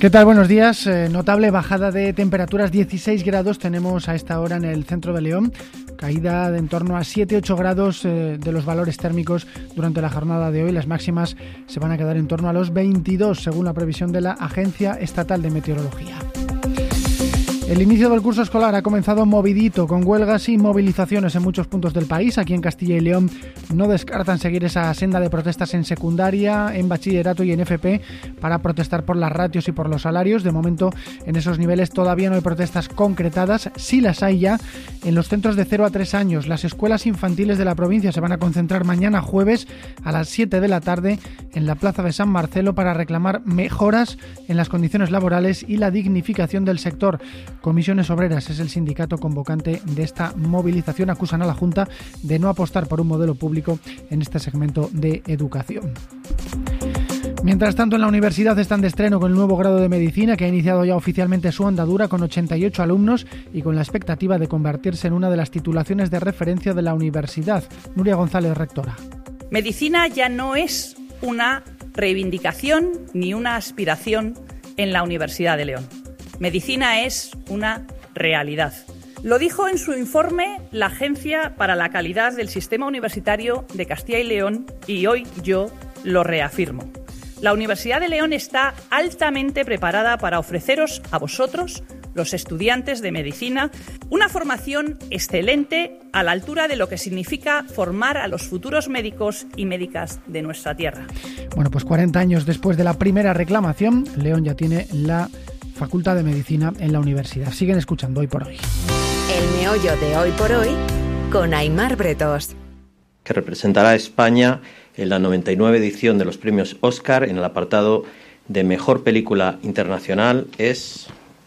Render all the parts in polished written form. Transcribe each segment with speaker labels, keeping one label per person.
Speaker 1: ¿Qué tal? Buenos días. Notable bajada de temperaturas, 16 grados tenemos a esta hora en el centro de León. Caída de en torno a 7-8 grados de los valores térmicos durante la jornada de hoy. Las máximas se van a quedar en torno a los 22, según la previsión de la Agencia Estatal de Meteorología. El inicio del curso escolar ha comenzado movidito, con huelgas y movilizaciones en muchos puntos del país. Aquí en Castilla y León no descartan seguir esa senda de protestas en secundaria, en bachillerato y en FP para protestar por las ratios y por los salarios. De momento, en esos niveles todavía no hay protestas concretadas. Sí las hay ya en los centros de 0 a 3 años. Las escuelas infantiles de la provincia se van a concentrar mañana jueves a las 7 de la tarde en la Plaza de San Marcelo para reclamar mejoras en las condiciones laborales y la dignificación del sector. Comisiones Obreras es el sindicato convocante de esta movilización. Acusan a la Junta de no apostar por un modelo público en este segmento de educación. Mientras tanto, en la universidad están de estreno con el nuevo grado de Medicina, que ha iniciado ya oficialmente su andadura con 88 alumnos y con la expectativa de convertirse en una de las titulaciones de referencia de la universidad. Nuria González, rectora.
Speaker 2: Medicina ya no es una reivindicación ni una aspiración en la Universidad de León. Medicina es una realidad. Lo dijo en su informe la Agencia para la Calidad del Sistema Universitario de Castilla y León y hoy yo lo reafirmo. La Universidad de León está altamente preparada para ofreceros a vosotros, los estudiantes de medicina, una formación excelente a la altura de lo que significa formar a los futuros médicos y médicas de nuestra tierra.
Speaker 1: Bueno, pues 40 años después de la primera reclamación, León ya tiene la Facultad de Medicina en la universidad. Siguen escuchando Hoy por Hoy.
Speaker 3: El meollo de Hoy por Hoy con Aimar Bretos.
Speaker 4: Que representará a España en la 99 edición de los premios Oscar en el apartado de Mejor Película Internacional es...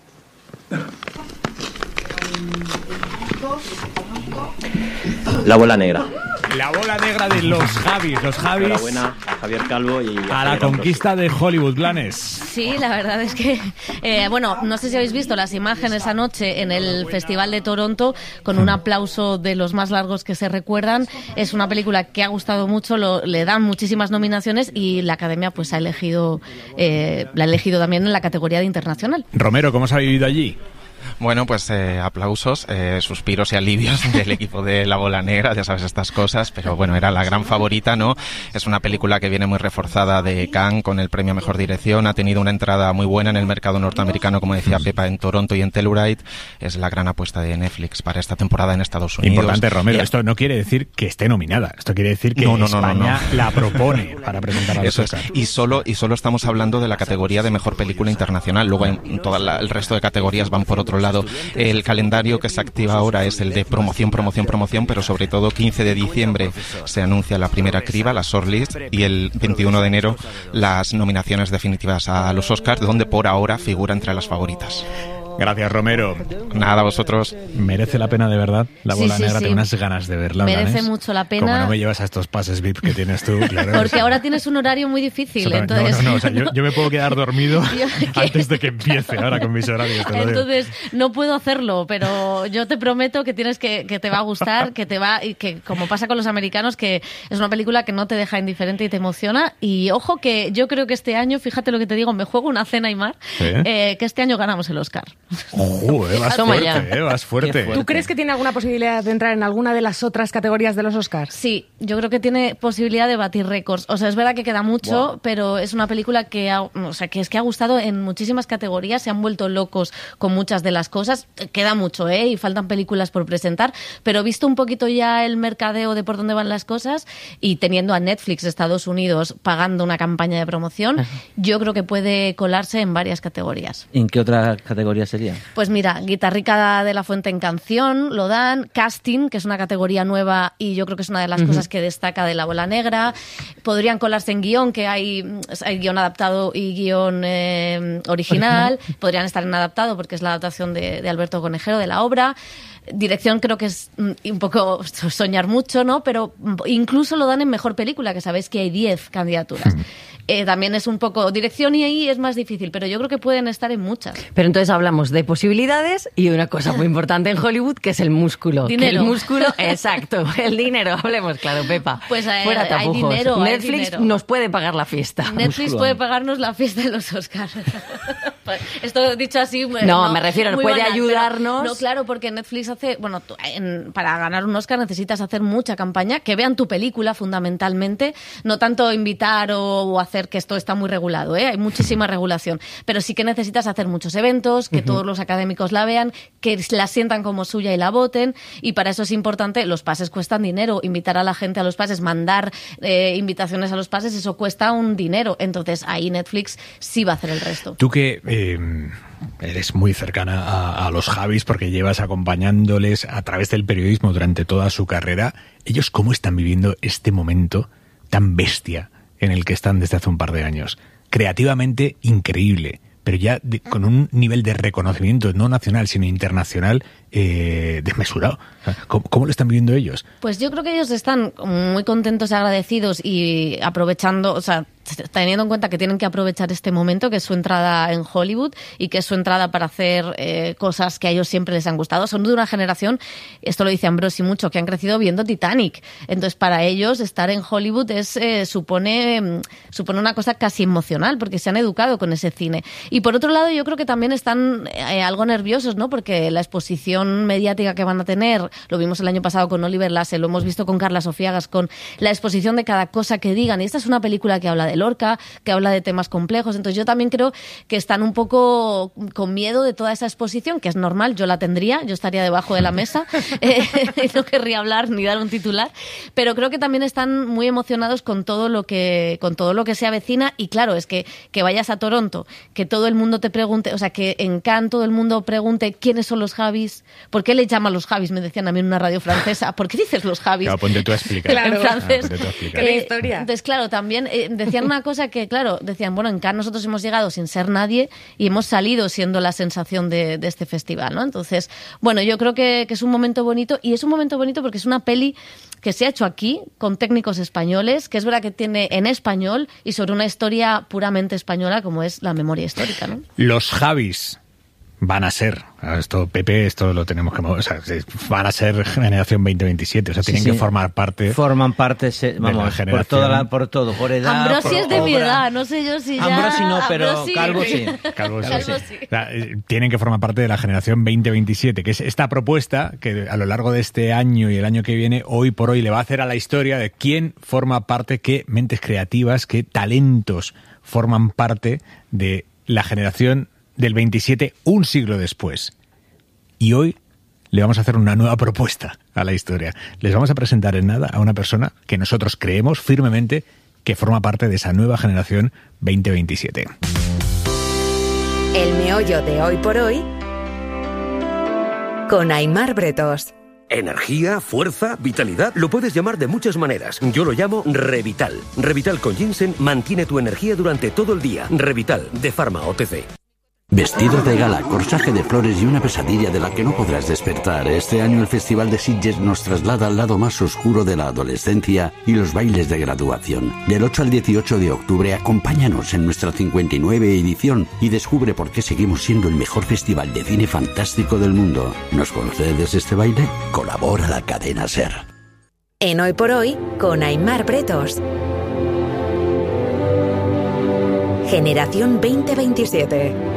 Speaker 4: La Bola Negra.
Speaker 5: La Bola Negra de los Javis. Los Javis.
Speaker 4: Enhorabuena a Javier Calvo y
Speaker 5: a la conquista de Hollywood, Blanes.
Speaker 6: Sí, la verdad es que, bueno, no sé si habéis visto las imágenes anoche en el Festival de Toronto con un aplauso de los más largos que se recuerdan. Es una película que ha gustado mucho, le dan muchísimas nominaciones y la Academia pues la ha elegido también en la categoría de internacional.
Speaker 5: Romero, ¿cómo se ha vivido allí?
Speaker 7: Bueno, pues aplausos, suspiros y alivios del equipo de La Bola Negra, ya sabes estas cosas, pero bueno, era la gran favorita, ¿no? Es una película que viene muy reforzada de Cannes con el premio a Mejor Dirección, ha tenido una entrada muy buena en el mercado norteamericano, como decía Pepa, en Toronto y en Telluride. Es la gran apuesta de Netflix para esta temporada en Estados Unidos.
Speaker 5: Importante, Romero, esto no quiere decir que esté nominada, esto quiere decir que España la propone para presentar a los Oscar.
Speaker 7: Y solo estamos hablando de la categoría de Mejor Película Internacional, luego en todo el resto de categorías van por otro lado. El calendario que se activa ahora es el de promoción, pero sobre todo 15 de diciembre se anuncia la primera criba, la shortlist, y el 21 de enero las nominaciones definitivas a los Oscars, donde por ahora figura entre las favoritas.
Speaker 5: Gracias, Romero.
Speaker 7: Nada, vosotros.
Speaker 5: Merece la pena, de verdad. La Bola Negra,
Speaker 6: sí.
Speaker 5: tengo unas ganas de verla.
Speaker 6: Merece mucho la pena.
Speaker 5: Como no me llevas a estos pases VIP que tienes tú, claro.
Speaker 6: Porque ahora tienes un horario muy difícil, entonces...
Speaker 5: No, o sea, yo me puedo quedar dormido antes de que empiece ahora con mis horarios.
Speaker 6: Entonces, no puedo hacerlo, pero yo te prometo que te va a gustar, y que como pasa con los americanos, que es una película que no te deja indiferente y te emociona. Y ojo que yo creo que este año, fíjate lo que te digo, me juego una cena, Aimar, que este año ganamos el Oscar.
Speaker 5: Vas fuerte.
Speaker 8: ¿Tú crees que tiene alguna posibilidad de entrar en alguna de las otras categorías de los Oscars?
Speaker 6: Sí, yo creo que tiene posibilidad de batir récords. O sea, es verdad que queda mucho, pero es una película que ha gustado en muchísimas categorías, se han vuelto locos con muchas de las cosas. Queda mucho, y faltan películas por presentar, pero visto un poquito ya el mercadeo de por dónde van las cosas y teniendo a Netflix de Estados Unidos pagando una campaña de promoción, yo creo que puede colarse en varias categorías.
Speaker 9: ¿En qué otra categoría sería?
Speaker 6: Pues mira, Guitarrica de la Fuente en canción, lo dan, casting, que es una categoría nueva y yo creo que es una de las cosas que destaca de La Bola Negra. Podrían colarse en guión, que hay guión adaptado y guión original. Podrían estar en adaptado porque es la adaptación de Alberto Conejero de la obra. Dirección creo que es un poco soñar mucho, ¿no? Pero incluso lo dan en Mejor Película, que sabéis que hay 10 candidaturas. También es un poco dirección y ahí es más difícil, pero yo creo que pueden estar en muchas.
Speaker 10: Pero entonces hablamos de posibilidades y una cosa muy importante en Hollywood, que es el músculo.
Speaker 6: Dinero.
Speaker 10: El músculo, exacto, el dinero. Hablemos claro, Pepa.
Speaker 6: Pues
Speaker 10: fuera tapujos.
Speaker 6: hay dinero.
Speaker 10: Netflix nos puede pagar la fiesta.
Speaker 6: Netflix puede pagarnos la fiesta de los Oscars. Esto dicho así...
Speaker 10: No, me refiero, puede
Speaker 6: banal,
Speaker 10: ayudarnos.
Speaker 6: No, claro, porque Netflix hace... Bueno, para ganar un Oscar necesitas hacer mucha campaña, que vean tu película fundamentalmente, no tanto invitar o hacer que esto está muy regulado, ¿eh? Hay muchísima regulación, pero sí que necesitas hacer muchos eventos, que todos los académicos la vean, que la sientan como suya y la voten, y para eso es importante, los pases cuestan dinero, invitar a la gente a los pases, mandar invitaciones a los pases, eso cuesta un dinero, entonces ahí Netflix sí va a hacer el resto.
Speaker 5: Tú que eres muy cercana a los Javis porque llevas acompañándoles a través del periodismo durante toda su carrera, ¿ellos cómo están viviendo este momento tan bestia en el que están desde hace un par de años? Creativamente increíble, pero ya con un nivel de reconocimiento no nacional sino internacional desmesurado. ¿Cómo lo están viviendo ellos?
Speaker 6: Pues yo creo que ellos están muy contentos y agradecidos y aprovechando, o sea, teniendo en cuenta que tienen que aprovechar este momento, que es su entrada en Hollywood y que es su entrada para hacer cosas que a ellos siempre les han gustado. Son de una generación, esto lo dice Ambrosi mucho, que han crecido viendo Titanic. Entonces, para ellos, estar en Hollywood supone una cosa casi emocional, porque se han educado con ese cine. Y por otro lado, yo creo que también están algo nerviosos, ¿no? Porque la exposición mediática que van a tener, lo vimos el año pasado con Oliver Lasse, lo hemos visto con Carla Sofía Gascón, la exposición de cada cosa que digan. Y esta es una película que habla de Lorca, que habla de temas complejos. Entonces yo también creo que están un poco con miedo de toda esa exposición, que es normal, yo la tendría, yo estaría debajo de la mesa y no querría hablar ni dar un titular, pero creo que también están muy emocionados con todo lo que se avecina. Y claro, es que vayas a Toronto, que todo el mundo te pregunte, o sea, que en Cannes todo el mundo pregunte quiénes son los Javis, ¿por qué le llaman los Javis? Me decían a mí en una radio francesa, ¿por qué dices los Javis?
Speaker 5: Claro, ponte tú a explicar.
Speaker 6: Claro. En francés.
Speaker 8: ¿Qué historia?
Speaker 6: Entonces, claro, también decían una cosa que, claro, decían, bueno, en Cannes nosotros hemos llegado sin ser nadie y hemos salido siendo la sensación de este festival, ¿no? Entonces, bueno, yo creo que es un momento bonito, y es un momento bonito porque es una peli que se ha hecho aquí, con técnicos españoles, que es verdad que tiene en español y sobre una historia puramente española como es la memoria histórica, ¿no?
Speaker 5: Los Javis van a ser, esto Pepe, esto lo tenemos que mover, o sea, van a ser generación 2027, o sea, tienen que formar parte.
Speaker 9: Forman parte, vamos, por todo, por edad.
Speaker 6: Ambrosi es de mi edad, no sé yo si ya.
Speaker 9: Ambrosi no, pero
Speaker 6: Ambrosi.
Speaker 9: Calvo sí.
Speaker 5: Calvo sí. O sea, tienen que formar parte de la generación 2027, que es esta propuesta que a lo largo de este año y el año que viene, hoy por hoy, le va a hacer a la historia de quién forma parte, qué mentes creativas, qué talentos forman parte de la generación del 27, un siglo después. Y hoy le vamos a hacer una nueva propuesta a la historia. Les vamos a presentar en nada a una persona que nosotros creemos firmemente que forma parte de esa nueva generación 2027.
Speaker 3: El meollo de hoy por hoy con Aimar Bretos.
Speaker 11: Energía, fuerza, vitalidad, lo puedes llamar de muchas maneras. Yo lo llamo Revital. Revital con ginseng mantiene tu energía durante todo el día. Revital, de Pharma OTC.
Speaker 12: Vestido de gala, corsaje de flores y una pesadilla de la que no podrás despertar. Este año el Festival de Sitges nos traslada al lado más oscuro de la adolescencia y los bailes de graduación. Del 8 al 18 de octubre, acompáñanos en nuestra 59 edición y descubre por qué seguimos siendo el mejor festival de cine fantástico del mundo. ¿Nos concedes este baile? Colabora la cadena SER.
Speaker 3: En Hoy por Hoy, con Aimar Bretos. Generación 2027.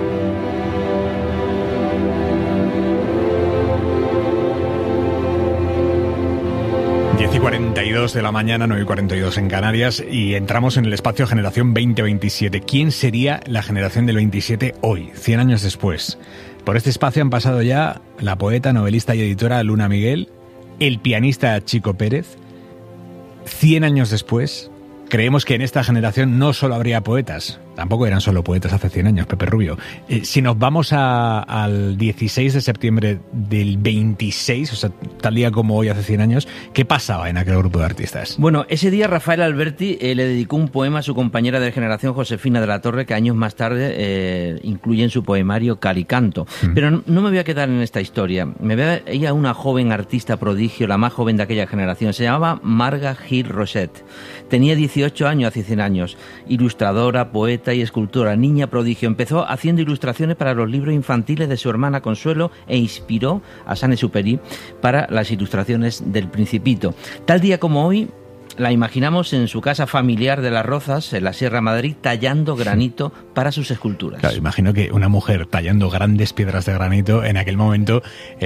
Speaker 5: 10:42 de la mañana, 9:42 en Canarias, y entramos en el espacio Generación 2027. ¿Quién sería la generación del 27 hoy, 100 años después? Por este espacio han pasado ya la poeta, novelista y editora Luna Miguel, el pianista Chico Pérez. 100 años después, creemos que en esta generación no solo habría poetas, tampoco eran solo poetas hace 100 años, Pepe Rubio. Si nos vamos al 16 de septiembre del 26, o sea, tal día como hoy hace 100 años, ¿qué pasaba en aquel grupo de artistas?
Speaker 9: Bueno, ese día Rafael Alberti le dedicó un poema a su compañera de generación, Josefina de la Torre, que años más tarde incluye en su poemario Calicanto. Pero no me voy a quedar en esta historia. Me voy a ir a una joven artista prodigio, la más joven de aquella generación. Se llamaba Marga Gil Roset. Tenía 18 años hace 100 años. Ilustradora, poeta y escultora, niña prodigio. Empezó haciendo ilustraciones para los libros infantiles de su hermana Consuelo e inspiró a Saint-Exupéry para las ilustraciones del Principito. Tal día como hoy, La imaginamos en su casa familiar de Las Rozas, en la Sierra Madrid, tallando granito para sus esculturas.
Speaker 5: Claro, imagino que una mujer tallando grandes piedras de granito en aquel momento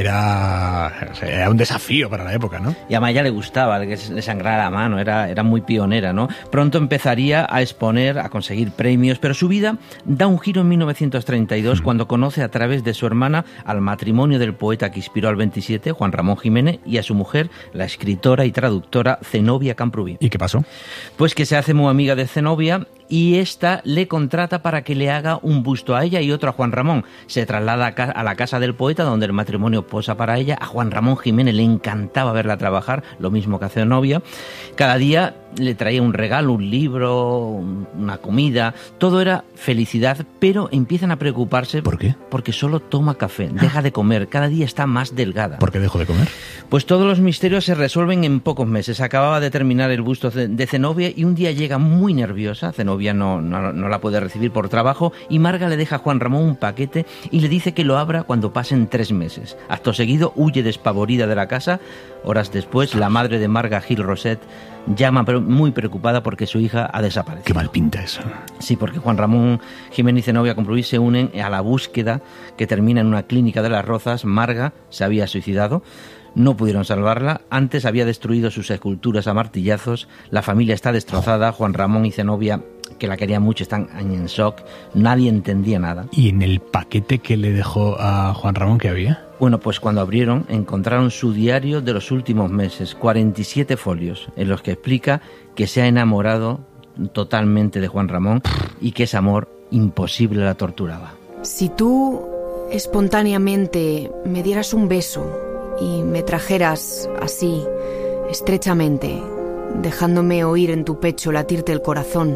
Speaker 5: era un desafío para la época, ¿no?
Speaker 9: Y a Maya le gustaba que le sangrara la mano, era muy pionera, ¿no? Pronto empezaría a exponer, a conseguir premios, pero su vida da un giro en 1932 cuando conoce a través de su hermana al matrimonio del poeta que inspiró al 27, Juan Ramón Jiménez, y a su mujer, la escritora y traductora Zenobia Camprubí.
Speaker 5: ¿Y qué pasó?
Speaker 9: Pues que se hace muy amiga de Zenobia y esta le contrata para que le haga un busto a ella y otro a Juan Ramón. Se traslada a la casa del poeta, donde el matrimonio posa para ella. A Juan Ramón Jiménez le encantaba verla trabajar, lo mismo que a Zenobia. Cada día le traía un regalo, un libro, una comida. Todo era felicidad, pero empiezan a preocuparse.
Speaker 5: ¿Por qué?
Speaker 9: Porque solo toma café, deja de comer, cada día está más delgada.
Speaker 5: ¿Por qué dejó de comer?
Speaker 9: Pues todos los misterios se resuelven en pocos meses. Acababa de terminar el busto de Zenobia y un día llega muy nerviosa. Zenobia no la puede recibir por trabajo y Marga le deja a Juan Ramón un paquete y le dice que lo abra cuando pasen 3 meses. Acto seguido huye despavorida de la casa. Horas después, la madre de Marga, Gil Roset, llama muy preocupada porque su hija ha desaparecido.
Speaker 5: Qué mal pinta eso.
Speaker 9: Sí, porque Juan Ramón Jiménez y Zenobia Camprubí se unen a la búsqueda que termina en una clínica de Las Rozas. Marga se había suicidado. No pudieron salvarla. Antes había destruido sus esculturas a martillazos. La familia está destrozada. Juan Ramón y Zenobia, que la querían mucho, están en shock. Nadie entendía nada.
Speaker 5: ¿Y en el paquete que le dejó a Juan Ramón qué había?
Speaker 9: Bueno, pues cuando abrieron encontraron su diario de los últimos meses, 47 folios, en los que explica que se ha enamorado totalmente de Juan Ramón y que ese amor imposible la torturaba.
Speaker 13: Si tú espontáneamente me dieras un beso y me trajeras así, estrechamente, dejándome oír en tu pecho latirte el corazón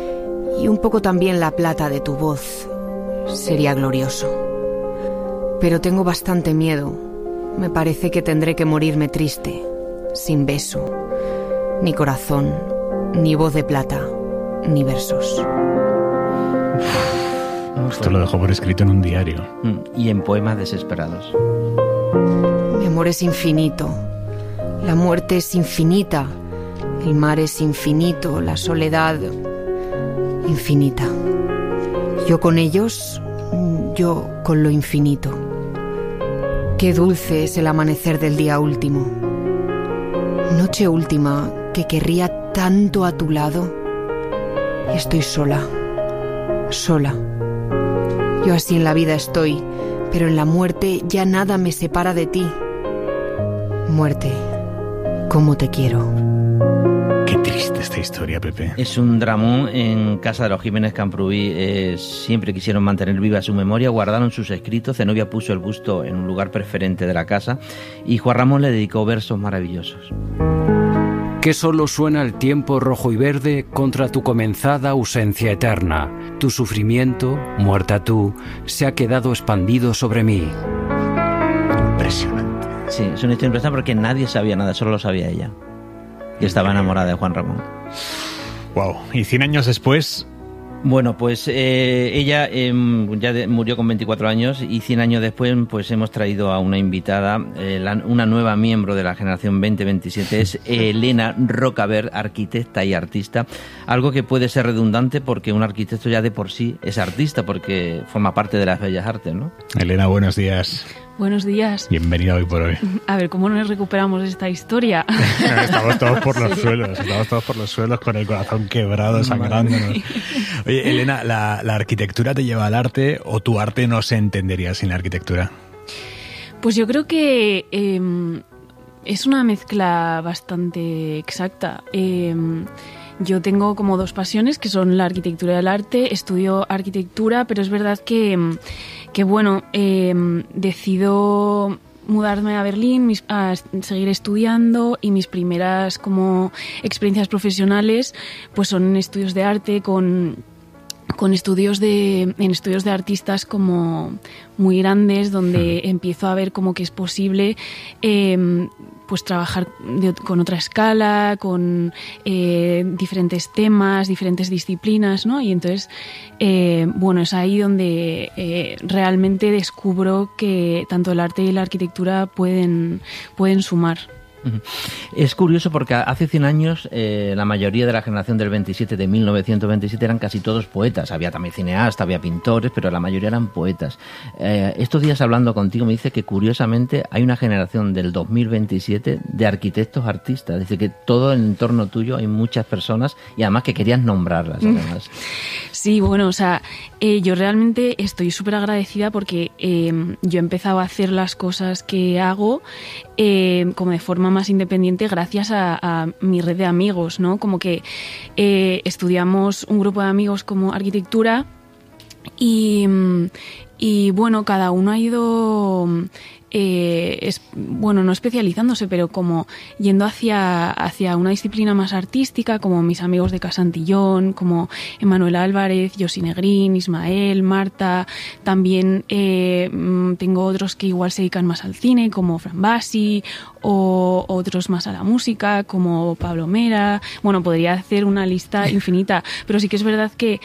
Speaker 13: y un poco también la plata de tu voz, sería glorioso. Pero tengo bastante miedo. Me parece que tendré que morirme triste, sin beso, ni corazón, ni voz de plata, ni versos.
Speaker 5: Esto lo dejó por escrito en un diario.
Speaker 9: Y en poemas desesperados.
Speaker 13: Mi amor es infinito. La muerte es infinita. El mar es infinito. La soledad infinita. Yo con ellos, yo con lo infinito. Qué dulce es el amanecer del día último. Noche última que querría tanto a tu lado. Y estoy sola. Sola. Yo así en la vida estoy, pero en la muerte ya nada me separa de ti. Muerte, ¿cómo te quiero?
Speaker 5: Qué triste esta historia, Pepe.
Speaker 9: Es un dramón. En casa de los Jiménez Camprubí siempre quisieron mantener viva su memoria, guardaron sus escritos. Zenobia puso el busto en un lugar preferente de la casa y Juan Ramón le dedicó versos maravillosos.
Speaker 14: Que solo suena el tiempo rojo y verde contra tu comenzada ausencia eterna. Tu sufrimiento, muerta tú, se ha quedado expandido sobre mí.
Speaker 5: Impresionante.
Speaker 9: Sí, es una historia impresionante porque nadie sabía nada, solo lo sabía ella. Y estaba enamorada de Juan Ramón.
Speaker 5: Wow. ¿Y 100 años después?
Speaker 9: Bueno, pues ella ya murió con 24 años y 100 años después pues hemos traído a una invitada, una nueva miembro de la generación 2027, es Elena Rocavert, arquitecta y artista, algo que puede ser redundante porque un arquitecto ya de por sí es artista porque forma parte de las bellas artes, ¿no?
Speaker 5: Elena, buenos días.
Speaker 15: Buenos días.
Speaker 5: Bienvenida Hoy por Hoy.
Speaker 15: A ver, ¿cómo nos recuperamos esta historia?
Speaker 5: Estamos todos por los suelos, con el corazón quebrado, sangrándonos. Oye, Elena, ¿la arquitectura te lleva al arte o tu arte no se entendería sin la arquitectura?
Speaker 15: Pues yo creo que es una mezcla bastante exacta. Yo tengo como dos pasiones, que son la arquitectura y el arte. Estudio arquitectura, pero es verdad que bueno, decido mudarme a Berlín, a seguir estudiando, y mis primeras como experiencias profesionales pues son en estudios de arte con estudios de artistas como muy grandes, donde empiezo a ver como que es posible pues trabajar con otra escala, con diferentes temas, diferentes disciplinas, ¿no? Y entonces, bueno, es ahí donde realmente descubro que tanto el arte y la arquitectura pueden sumar.
Speaker 9: Es curioso porque hace 100 años la mayoría de la generación del 27, de 1927, eran casi todos poetas. Había también cineastas, había pintores, pero la mayoría eran poetas. Estos días hablando contigo me dice que curiosamente hay una generación del 2027 de arquitectos artistas. Es decir, que todo el entorno tuyo hay muchas personas y además que querías nombrarlas. Además.
Speaker 15: Sí, bueno, o sea, yo realmente estoy súper agradecida porque yo he empezado a hacer las cosas que hago como de forma más independiente gracias a mi red de amigos, ¿no? Como que estudiamos un grupo de amigos como arquitectura y bueno, cada uno ha ido no especializándose, pero como yendo hacia una disciplina más artística, como mis amigos de Casantillón, como Emanuel Álvarez, Josi Negrín, Ismael, Marta. También tengo otros que igual se dedican más al cine, como Fran Basi, o otros más a la música, como Pablo Mera. Bueno, podría hacer una lista infinita, pero sí que es verdad que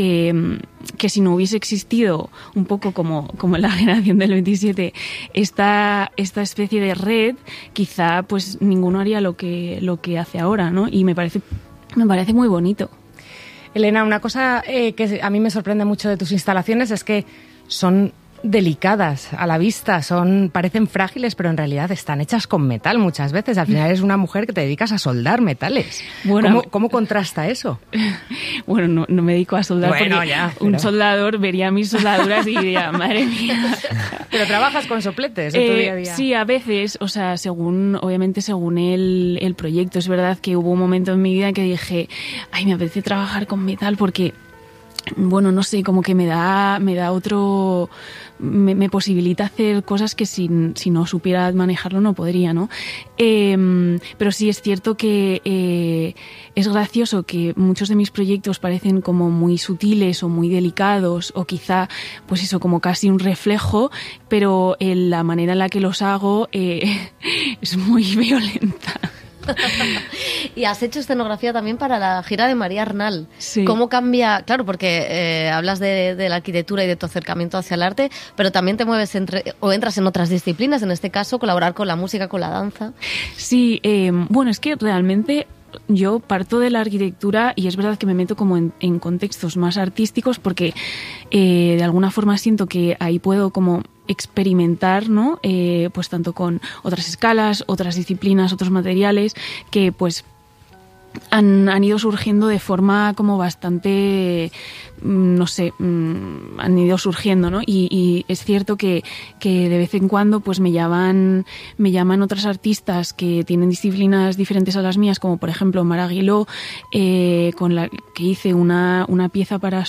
Speaker 15: si no hubiese existido un poco como en la generación del 27 esta especie de red, quizá pues ninguno haría lo que hace ahora, ¿no? Y me parece muy bonito.
Speaker 8: Elena, una cosa que a mí me sorprende mucho de tus instalaciones es que son delicadas a la vista, parecen frágiles, pero en realidad están hechas con metal muchas veces. Al final eres una mujer que te dedicas a soldar metales. Bueno, ¿Cómo contrasta eso?
Speaker 15: Bueno, no me dedico a soldar,
Speaker 8: bueno,
Speaker 15: porque
Speaker 8: un
Speaker 15: soldador vería mis soldaduras y diría, madre mía.
Speaker 8: Pero trabajas con sopletes en tu día a día.
Speaker 15: Sí, a veces, o sea, según el proyecto. Es verdad que hubo un momento en mi vida que dije, ay, me apetece trabajar con metal porque, bueno, no sé, como que me da otro... Me posibilita hacer cosas que si no supiera manejarlo no podría, ¿no? Pero sí es cierto que es gracioso que muchos de mis proyectos parecen como muy sutiles o muy delicados o quizá, pues eso, como casi un reflejo, pero la manera en la que los hago es muy violenta.
Speaker 6: Y has hecho escenografía también para la gira de María Arnal.
Speaker 15: Sí.
Speaker 6: ¿Cómo cambia? Claro, porque hablas de la arquitectura y de tu acercamiento hacia el arte, pero también te mueves o entras en otras disciplinas, en este caso colaborar con la música, con la danza.
Speaker 15: Sí, bueno, es que realmente yo parto de la arquitectura y es verdad que me meto como en contextos más artísticos porque de alguna forma siento que ahí puedo como experimentar, ¿no? Pues tanto con otras escalas, otras disciplinas, otros materiales que pues han ido surgiendo de forma como bastante, no sé, han ido surgiendo, ¿no? Y es cierto que de vez en cuando pues me llaman otras artistas que tienen disciplinas diferentes a las mías, como por ejemplo Mara Aguiló, con la que hice una pieza para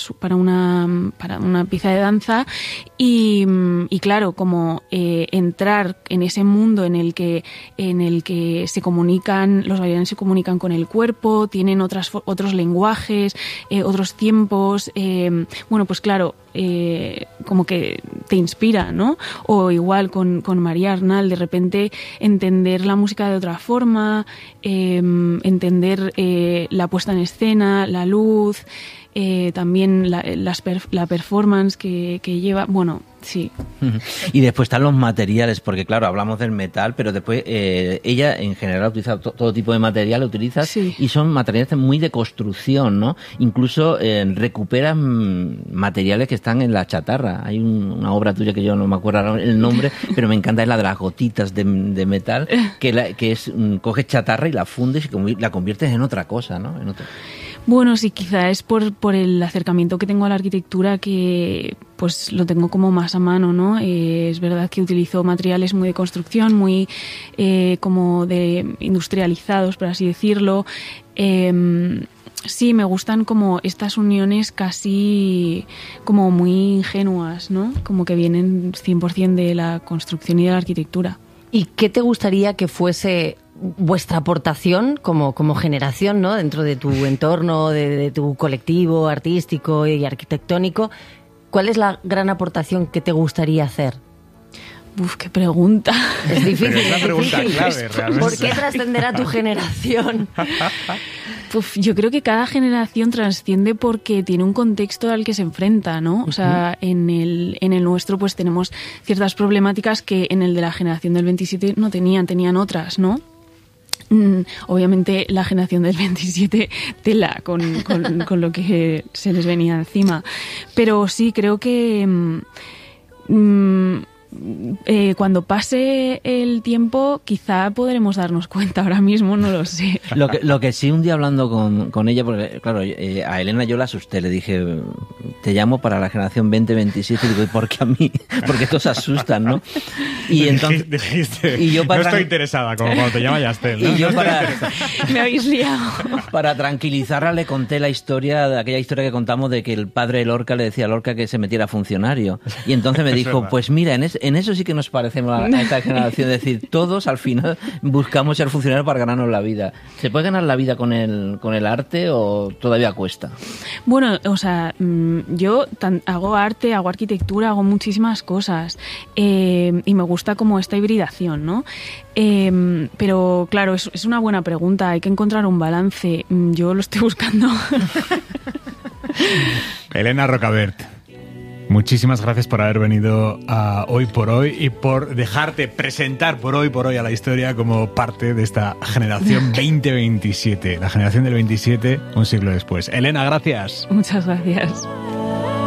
Speaker 15: una pieza de danza y claro, como entrar en ese mundo en el que se comunican, los bailarines se comunican con el cuerpo, tienen otros lenguajes, otros tiempos, bueno, pues claro, como que te inspira, ¿no? O igual con María Arnal, de repente entender la música de otra forma, entender la puesta en escena, la luz, también la performance que lleva, bueno, sí.
Speaker 9: Y después están los materiales, porque claro, hablamos del metal, pero después ella en general utiliza todo tipo de material,
Speaker 15: sí.
Speaker 9: Y son materiales muy de construcción, ¿no? Incluso recuperan materiales que están en la chatarra. Hay una obra tuya que yo no me acuerdo el nombre, pero me encanta, es la de las gotitas de metal, coges chatarra y la fundes y la conviertes en otra cosa, ¿no?
Speaker 15: Bueno, sí, quizá es por el acercamiento que tengo a la arquitectura que pues lo tengo como más a mano, ¿no? Es verdad que utilizo materiales muy de construcción, muy como de industrializados, por así decirlo. Sí, me gustan como estas uniones casi como muy ingenuas, ¿no? Como que vienen 100% de la construcción y de la arquitectura.
Speaker 10: ¿Y qué te gustaría que fuese vuestra aportación como generación, ¿no? Dentro de tu entorno, de tu colectivo artístico y arquitectónico? ¿Cuál es la gran aportación que te gustaría hacer?
Speaker 15: Uf, qué pregunta.
Speaker 10: Es difícil.
Speaker 5: Pero es la pregunta clave, realmente.
Speaker 10: ¿Por qué trascenderá tu generación?
Speaker 15: Yo creo que cada generación trasciende porque tiene un contexto al que se enfrenta, ¿no? O sea, en el nuestro pues tenemos ciertas problemáticas que en el de la generación del 27 no tenían otras, ¿no? Obviamente la generación del 27 tela con lo que se les venía encima. Pero sí, creo que cuando pase el tiempo quizá podremos darnos cuenta. Ahora mismo no lo sé.
Speaker 9: Lo que sí, un día hablando con ella, porque claro, a Elena yo la asusté, le dije, te llamo para la generación 2027, y digo, ¿y por qué a mí? Porque todos asustan, ¿no? Y entonces
Speaker 5: dijiste,
Speaker 9: y yo
Speaker 5: no estoy interesada, como cuando te llama Yastel, ¿no?
Speaker 9: Y yo
Speaker 15: me habéis liado.
Speaker 9: Para tranquilizarla le conté la historia, de aquella historia que contamos de que el padre de Lorca le decía a Lorca que se metiera funcionario. Y entonces me dijo, pues mira, en eso sí que nos parecemos a esta generación, es decir, todos al final buscamos ser funcionarios para ganarnos la vida. ¿Se puede ganar la vida con el arte o todavía cuesta?
Speaker 15: Bueno, o sea, yo hago arte, hago arquitectura, hago muchísimas cosas y me gusta como esta hibridación, ¿no? Pero claro, es una buena pregunta, hay que encontrar un balance. Yo lo estoy buscando.
Speaker 5: Elena Rocabert, muchísimas gracias por haber venido a Hoy por Hoy y por dejarte presentar por hoy a la historia como parte de esta generación 2027, la generación del 27 un siglo después. Elena, gracias.
Speaker 15: Muchas gracias.